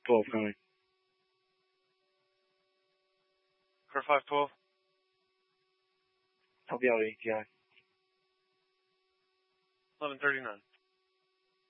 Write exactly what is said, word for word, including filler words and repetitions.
twelve coming. Car five twelve. I'll be out at A T I. eleven thirty-nine.